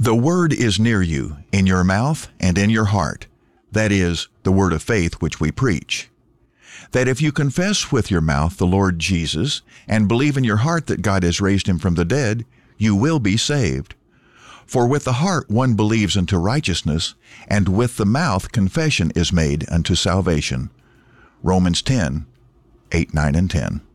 The word is near you, in your mouth and in your heart. That is, the word of faith which we preach. That if you confess with your mouth the Lord Jesus, and believe in your heart that God has raised him from the dead, you will be saved. For with the heart one believes unto righteousness, and with the mouth confession is made unto salvation. Romans 10, 8, 9, and 10.